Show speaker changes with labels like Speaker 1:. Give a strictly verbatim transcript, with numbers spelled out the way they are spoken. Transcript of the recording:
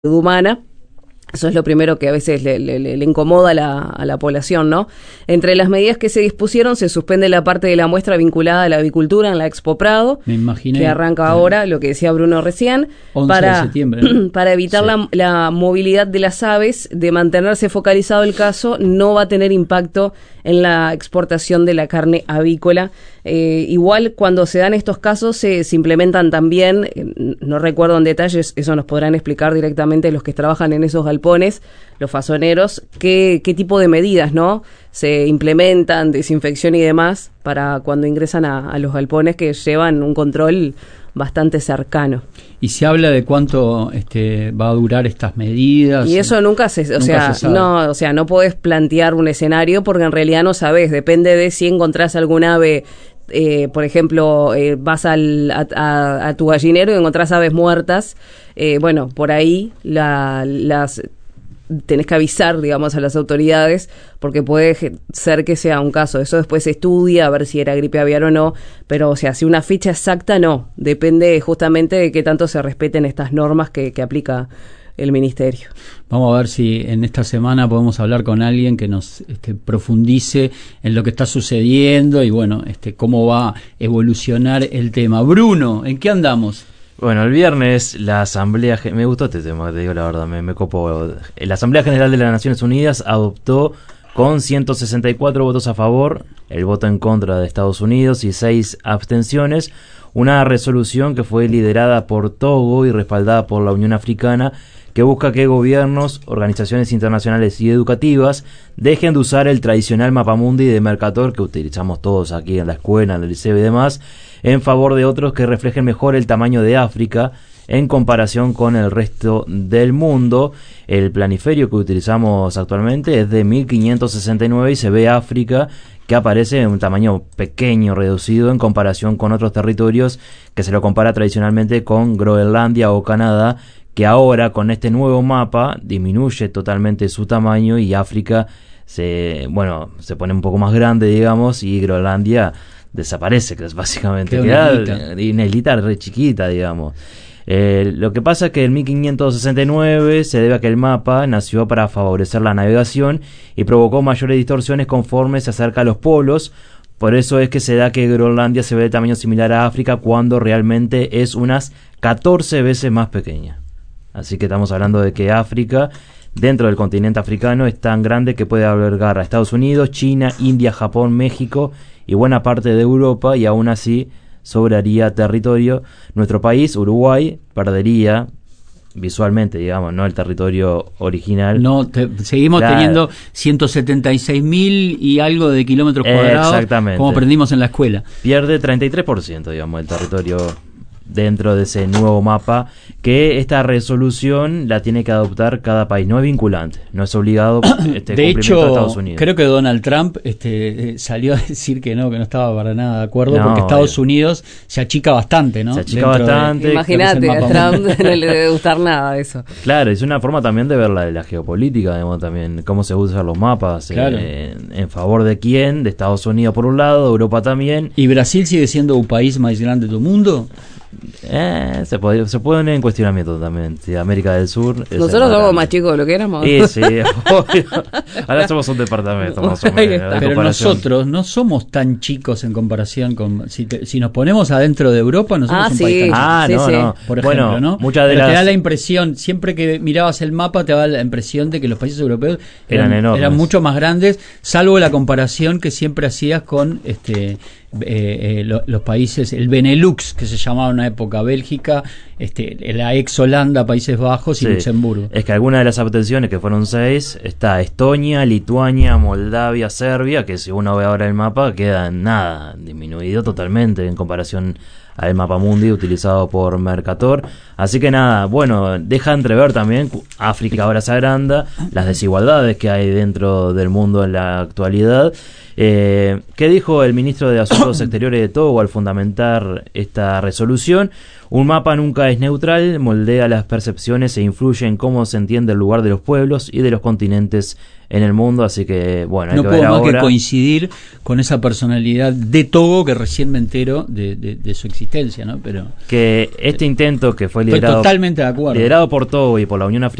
Speaker 1: humana. Eso es lo primero que a veces le, le, le incomoda a la, a la población, ¿no? Entre las medidas que se dispusieron, se suspende la parte de la muestra vinculada a la avicultura en la Expo Prado,
Speaker 2: Me imaginé,
Speaker 1: que arranca
Speaker 2: sí.
Speaker 1: ahora, lo que decía Bruno recién,
Speaker 2: once
Speaker 1: para,
Speaker 2: de septiembre, ¿no?
Speaker 1: para evitar
Speaker 2: Sí.
Speaker 1: la, la movilidad de las aves, de mantenerse focalizado el caso, no va a tener impacto en la exportación de la carne avícola. Eh, igual cuando se dan estos casos se, se implementan también, eh, no recuerdo en detalles, eso nos podrán explicar directamente los que trabajan en esos galpones, los fasoneros, qué, qué tipo de medidas, ¿no? Se implementan, desinfección y demás, para cuando ingresan a, a los galpones, que llevan un control bastante cercano.
Speaker 2: Y se habla de cuánto este, va a durar estas medidas.
Speaker 1: Y eso nunca se, o
Speaker 2: nunca
Speaker 1: sea,
Speaker 2: se sabe.
Speaker 1: no, o sea, no podés plantear un escenario porque en realidad no sabés, depende de si encontrás algún ave. Eh, por ejemplo, eh, vas al, a, a, a tu gallinero y encontrás aves muertas, eh, bueno, por ahí la, las tenés que avisar, digamos, a las autoridades, porque puede ser que sea un caso. Eso después se estudia, a ver si era gripe aviar o no, pero, o sea, si una fecha exacta, no. Depende justamente de qué tanto se respeten estas normas que, que aplica el Ministerio.
Speaker 2: Vamos a ver si en esta semana podemos hablar con alguien que nos este, profundice en lo que está sucediendo y, bueno, este, cómo va a evolucionar el tema. Bruno, ¿en qué andamos?
Speaker 3: Bueno, el viernes la Asamblea... Me gustó este tema, te digo la verdad, me, me copó. La Asamblea General de las Naciones Unidas adoptó con ciento sesenta y cuatro votos a favor, el voto en contra de Estados Unidos y seis abstenciones, una resolución que fue liderada por Togo y respaldada por la Unión Africana, que busca que gobiernos, organizaciones internacionales y educativas dejen de usar el tradicional mapamundi de Mercator que utilizamos todos aquí en la escuela, en el liceo y demás, en favor de otros que reflejen mejor el tamaño de África en comparación con el resto del mundo. El planiferio que utilizamos actualmente es de mil quinientos sesenta y nueve y se ve África que aparece en un tamaño pequeño, reducido en comparación con otros territorios que se lo compara tradicionalmente con Groenlandia o Canadá, que ahora con este nuevo mapa disminuye totalmente su tamaño y África se, bueno, se pone un poco más grande, digamos, y Groenlandia desaparece, que es básicamente
Speaker 2: queda una
Speaker 3: queda una islita re chiquita, digamos. Eh, lo que pasa es que en mil quinientos sesenta y nueve se debe a que el mapa nació para favorecer la navegación y provocó mayores distorsiones conforme se acerca a los polos. Por eso es que se da que Groenlandia se ve de tamaño similar a África cuando realmente es unas catorce veces más pequeña. Así que estamos hablando de que África, dentro del continente africano, es tan grande que puede albergar a Estados Unidos, China, India, Japón, México y buena parte de Europa, y aún así sobraría territorio. Nuestro país, Uruguay, perdería visualmente, digamos, no el territorio original.
Speaker 2: No, te, seguimos
Speaker 3: claro.
Speaker 2: teniendo ciento setenta y seis mil y algo de kilómetros cuadrados,
Speaker 3: exactamente,
Speaker 2: como aprendimos en la escuela.
Speaker 3: Pierde treinta y tres por ciento, digamos, el territorio dentro de ese nuevo mapa, que esta resolución la tiene que adoptar cada país, no es vinculante, no es obligado este,
Speaker 2: de hecho,
Speaker 3: de Estados Unidos. Creo
Speaker 2: que Donald Trump este, salió a decir que no, que no estaba para nada de acuerdo,
Speaker 3: no,
Speaker 2: porque Estados
Speaker 3: eh,
Speaker 2: Unidos se achica bastante, ¿no?
Speaker 3: Se achica
Speaker 2: Dentro
Speaker 3: bastante.
Speaker 2: De,
Speaker 1: Imagínate, a Trump no le debe gustar nada eso.
Speaker 3: Claro, es una forma también de ver la, la geopolítica, digamos, también cómo se usan los mapas,
Speaker 2: claro.
Speaker 3: eh, en, en favor de quién, de Estados Unidos por un lado, Europa también.
Speaker 2: ¿Y Brasil sigue siendo un país más grande del mundo?
Speaker 3: Eh, se, puede, se pone en cuestionamiento también. Sí, América del Sur.
Speaker 1: Nosotros somos grande. Más chicos de lo que éramos.
Speaker 3: Sí, sí, obvio. Ahora somos un departamento más o menos.
Speaker 2: Pero nosotros no somos tan chicos en comparación con. Si, te, si nos ponemos adentro de Europa, no somos
Speaker 1: ah,
Speaker 2: un
Speaker 1: sí.
Speaker 2: país tan
Speaker 3: Ah,
Speaker 2: chico.
Speaker 3: no,
Speaker 1: sí,
Speaker 3: no.
Speaker 2: Por ejemplo,
Speaker 3: bueno,
Speaker 2: ¿no?
Speaker 3: Muchas de
Speaker 2: Pero
Speaker 3: las...
Speaker 2: te da la impresión, siempre que mirabas el mapa, te daba la impresión de que los países europeos eran,
Speaker 3: eran enormes.
Speaker 2: Eran mucho más grandes, salvo la comparación que siempre hacías con este. Eh, eh, lo, los países, el Benelux, que se llamaba en una época, Bélgica, este, la ex Holanda, Países Bajos y
Speaker 3: sí.
Speaker 2: Luxemburgo.
Speaker 3: Es que algunas de las abstenciones, que fueron seis, está Estonia, Lituania, Moldavia, Serbia, que si uno ve ahora el mapa, queda en nada, disminuido totalmente en comparación al mapamundi utilizado por Mercator. Así que nada, bueno, deja entrever también, África ahora se agranda, las desigualdades que hay dentro del mundo en la actualidad. Eh, ¿Qué dijo el ministro de Asuntos Exteriores de Togo al fundamentar esta resolución? Un mapa nunca es neutral, moldea las percepciones e influye en cómo se entiende el lugar de los pueblos y de los continentes en el mundo, así que bueno, hay
Speaker 2: no
Speaker 3: que
Speaker 2: puedo
Speaker 3: ver
Speaker 2: más
Speaker 3: ahora.
Speaker 2: que coincidir con esa personalidad de Togo, que recién me entero de, de, de su existencia, ¿no? Pero
Speaker 3: que este intento que fue
Speaker 2: estoy
Speaker 3: liderado,
Speaker 2: totalmente de acuerdo.
Speaker 3: liderado por Togo y por la Unión Africana